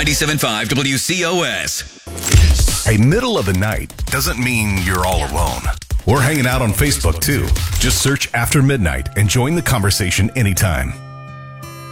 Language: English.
97.5 WCOS. Hey, middle of the night doesn't mean you're all alone. We're hanging out on Facebook too. Just search After Midnight and join the conversation anytime.